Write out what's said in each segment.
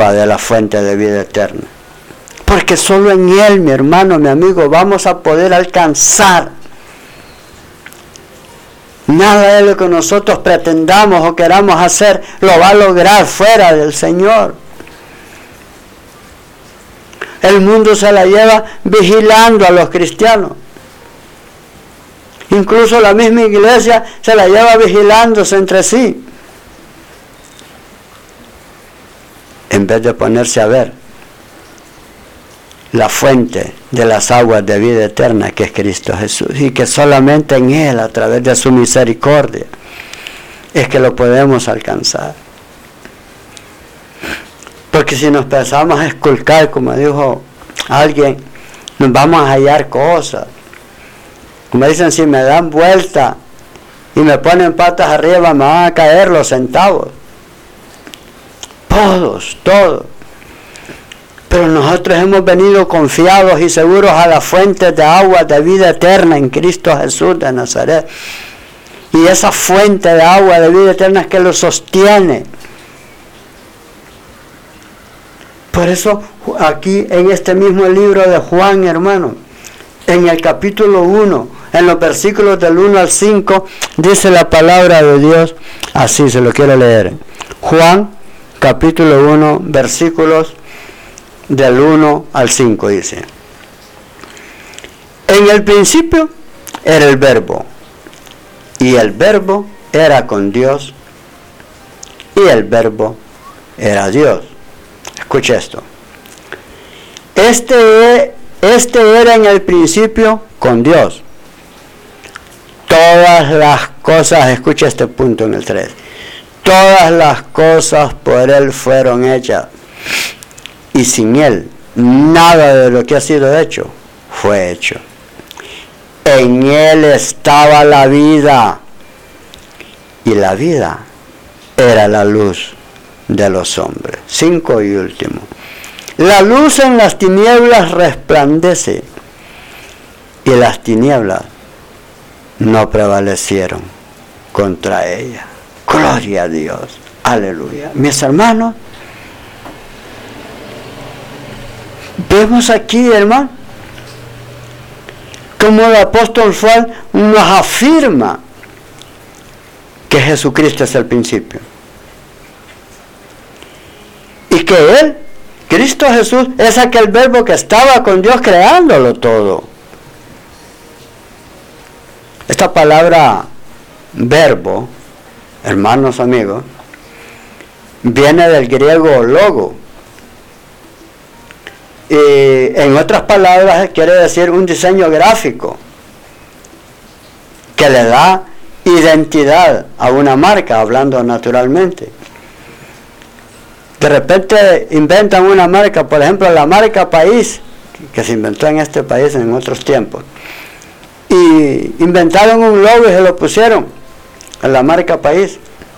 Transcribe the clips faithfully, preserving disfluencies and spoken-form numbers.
agua de la fuente de vida eterna. Porque solo en Él, mi hermano, mi amigo, vamos a poder alcanzar. Nada de lo que nosotros pretendamos o queramos hacer lo va a lograr fuera del Señor. El mundo se la lleva vigilando a los cristianos. Incluso la misma iglesia se la lleva vigilándose entre sí, en vez de ponerse a ver la fuente de las aguas de vida eterna, que es Cristo Jesús, y que solamente en Él, a través de su misericordia, es que lo podemos alcanzar. Porque si nos empezamos a esculcar, como dijo alguien, nos vamos a hallar cosas. Como dicen, si me dan vuelta y me ponen patas arriba, me van a caer los centavos. Todos, todos. Pero nosotros hemos venido confiados y seguros a las fuentes de agua de vida eterna en Cristo Jesús de Nazaret. Y esa fuente de agua de vida eterna es que lo sostiene. Por eso aquí en este mismo libro de Juan, hermano, en el capítulo uno, en los versículos del uno al cinco, dice la palabra de Dios, así se lo quiero leer. Juan, capítulo uno, versículos del uno al cinco, dice: en el principio era el Verbo, y el Verbo era con Dios, y el Verbo era Dios. Escucha esto. Este, este era en el principio con Dios. Todas las cosas, escucha este punto en el tres. Todas las cosas por Él fueron hechas. Y sin Él, nada de lo que ha sido hecho fue hecho. En Él estaba la vida. Y la vida era la luz de los hombres. Cinco y último. La luz en las tinieblas resplandece, y las tinieblas no prevalecieron contra ella. Gloria a Dios. Aleluya. Mis hermanos, vemos aquí, hermano, como el apóstol Juan nos afirma que Jesucristo es el principio. Y que Él, Cristo Jesús, es aquel Verbo que estaba con Dios creándolo todo. Esta palabra verbo, hermanos amigos, viene del griego logo. Y en otras palabras quiere decir un diseño gráfico que le da identidad a una marca, hablando naturalmente. De repente inventan una marca, por ejemplo la marca país, que se inventó en este país en otros tiempos, y inventaron un logo y se lo pusieron a la marca país.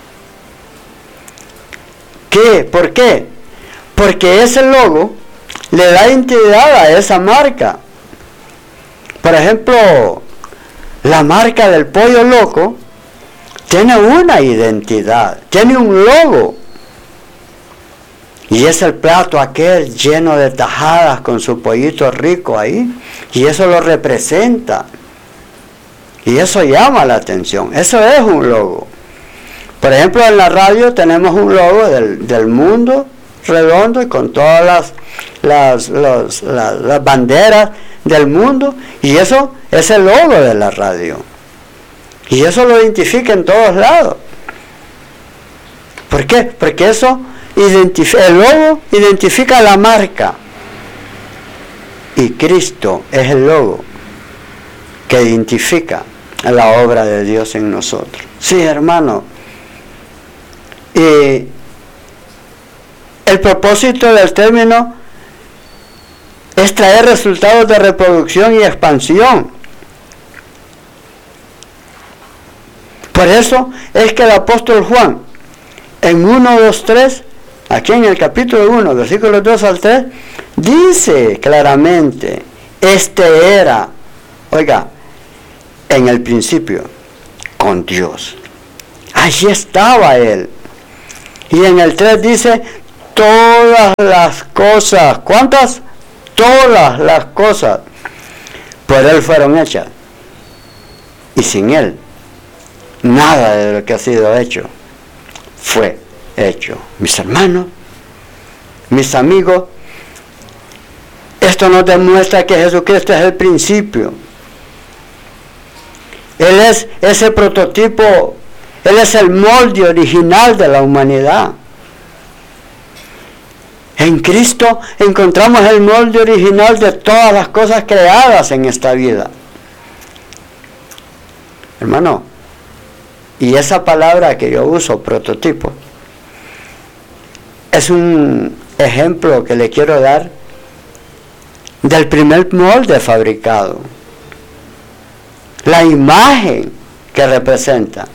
¿Qué? ¿Por qué? Porque ese logo le da identidad a esa marca. Por ejemplo, la marca del Pollo Loco tiene una identidad, tiene un logo. Y es el plato aquel lleno de tajadas con su pollito rico ahí. Y eso lo representa. Y eso llama la atención. Eso es un logo. Por ejemplo, en la radio tenemos un logo del, del mundo redondo y con todas las, las, los, las, las banderas del mundo. Y eso es el logo de la radio. Y eso lo identifica en todos lados. ¿Por qué? Porque eso... Identifica, el logo identifica la marca, y Cristo es el logo que identifica la obra de Dios en nosotros. Sí, hermano, y el propósito del término es traer resultados de reproducción y expansión. Por eso es que el apóstol Juan en uno, dos, tres, aquí en el capítulo uno, versículos dos al tres, dice claramente, este era, oiga, en el principio, con Dios. Allí estaba Él. Y en el tres dice, todas las cosas, ¿cuántas? Todas las cosas por Él fueron hechas. Y sin Él, nada de lo que ha sido hecho fue hecho. Mis hermanos, mis amigos, esto nos demuestra que Jesucristo es el principio. Él es ese prototipo, Él es el molde original de la humanidad. En Cristo encontramos el molde original de todas las cosas creadas en esta vida. Hermano, y esa palabra que yo uso, prototipo, es un ejemplo que le quiero dar del primer molde fabricado. La imagen que representa.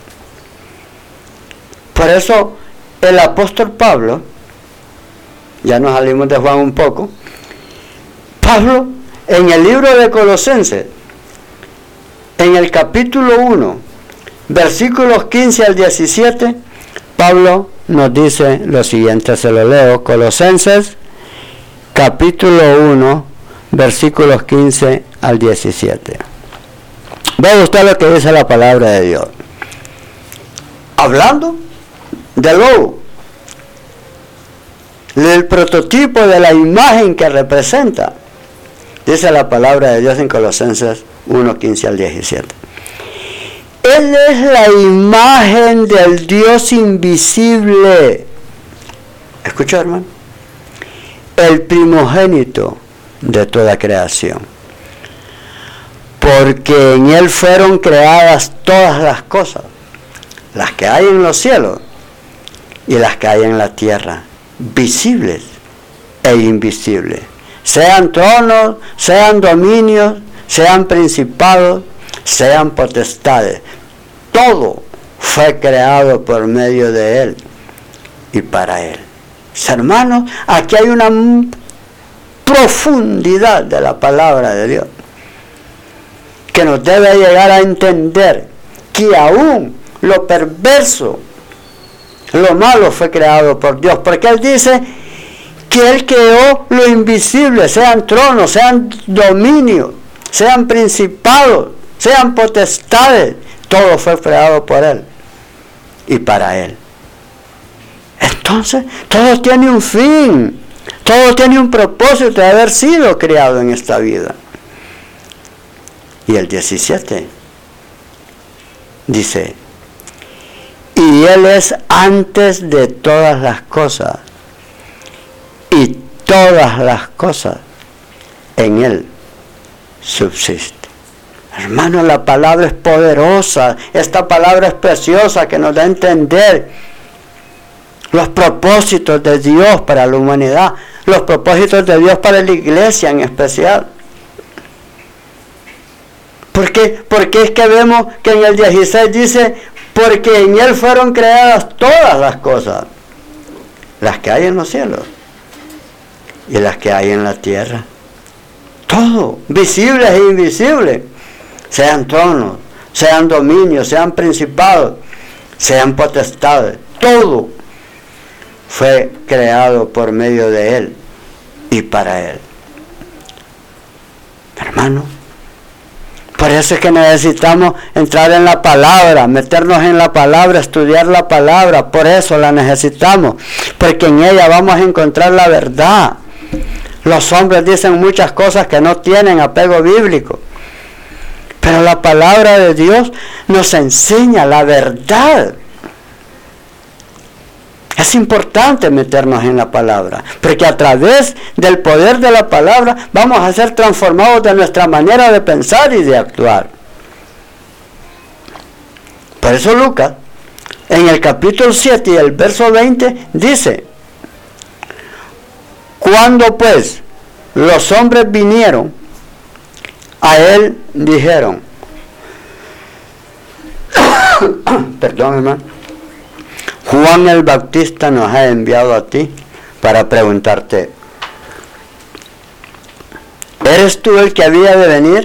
Por eso el apóstol Pablo, ya nos salimos de Juan un poco, Pablo en el libro de Colosenses, en el capítulo uno, versículos quince al diecisiete, Pablo nos dice lo siguiente, se lo leo, Colosenses, capítulo uno, versículos quince al diecisiete. Ve usted lo que dice la palabra de Dios. Hablando del lobo, del prototipo de la imagen que representa, dice la palabra de Dios en Colosenses uno, quince al diecisiete. Él es la imagen del Dios invisible. ¿Escuchó, hermano? El primogénito de toda creación. Porque en Él fueron creadas todas las cosas, las que hay en los cielos y las que hay en la tierra, visibles e invisibles. Sean tronos, sean dominios, sean principados, sean potestades. Todo fue creado por medio de Él y para Él. Hermanos, aquí hay una profundidad de la palabra de Dios que nos debe llegar a entender que aún lo perverso, lo malo fue creado por Dios, porque Él dice que Él creó lo invisible, sean tronos, sean dominios, sean principados, sean potestades, todo fue creado por Él y para Él. Entonces, todo tiene un fin, todo tiene un propósito de haber sido creado en esta vida. Y el diecisiete dice, y Él es antes de todas las cosas, y todas las cosas en Él subsisten. Hermano, la palabra es poderosa, esta palabra es preciosa que nos da a entender los propósitos de Dios para la humanidad, los propósitos de Dios para la iglesia en especial. ¿Por qué? Porque es que vemos que en el dieciséis dice, porque en Él fueron creadas todas las cosas, las que hay en los cielos y las que hay en la tierra. Todo, visibles e invisibles, sean tronos, sean dominios, sean principados, sean potestades, todo fue creado por medio de Él y para Él. Hermano, por eso es que necesitamos entrar en la palabra, meternos en la palabra, estudiar la palabra, por eso la necesitamos, porque en ella vamos a encontrar la verdad. Los hombres dicen muchas cosas que no tienen apego bíblico, pero la palabra de Dios nos enseña la verdad. Es importante meternos en la palabra, porque a través del poder de la palabra vamos a ser transformados de nuestra manera de pensar y de actuar. Por eso Lucas, en el capítulo siete y el verso veinte, dice, cuando pues los hombres vinieron, a Él dijeron, perdón, hermano, Juan el Bautista nos ha enviado a ti para preguntarte, ¿eres tú el que había de venir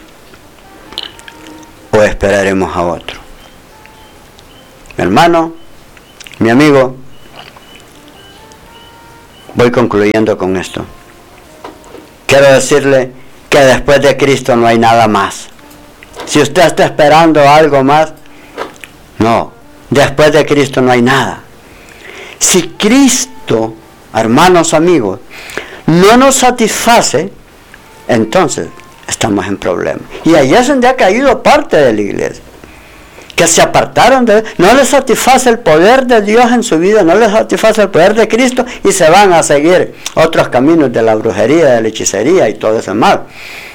o esperaremos a otro? Mi hermano, mi amigo, Voy concluyendo con esto. Quiero decirle que después de Cristo no hay nada más. Si usted está esperando algo más, no, después de Cristo no hay nada. Si Cristo, hermanos, amigos, no nos satisface, entonces estamos en problemas. Y ahí es donde ha caído parte de la iglesia, que se apartaron de él, no les satisface el poder de Dios en su vida, no les satisface el poder de Cristo, y se van a seguir otros caminos de la brujería, de la hechicería y todo ese mal.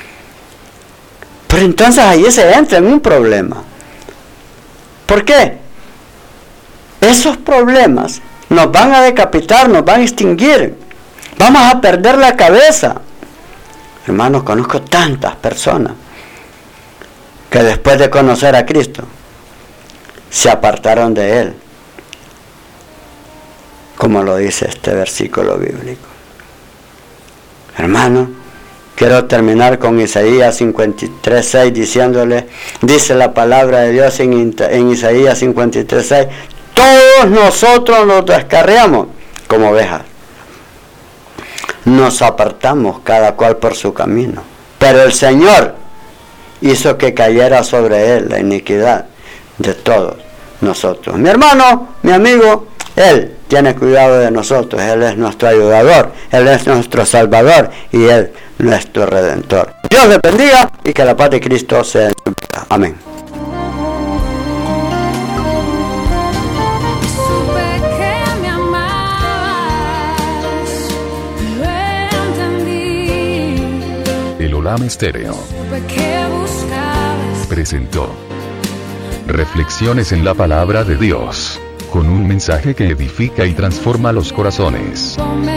Pero entonces ahí se entra en un problema. ¿Por qué? Esos problemas nos van a decapitar, nos van a extinguir, vamos a perder la cabeza. Hermanos, conozco tantas personas que después de conocer a Cristo se apartaron de Él, como lo dice este versículo bíblico. Hermano, quiero terminar con Isaías cincuenta y tres, seis, diciéndole, dice la palabra de Dios en, en Isaías cincuenta y tres, seis, todos nosotros nos descarriamos como ovejas, nos apartamos cada cual por su camino, pero el Señor hizo que cayera sobre Él la iniquidad de todos nosotros. Mi hermano, mi amigo, Él tiene cuidado de nosotros, Él es nuestro ayudador, Él es nuestro salvador y Él nuestro redentor. Dios les bendiga y que la paz de Cristo sea en su vida. Amén. El Olam Estéreo presentó Reflexiones en la Palabra de Dios, con un mensaje que edifica y transforma los corazones.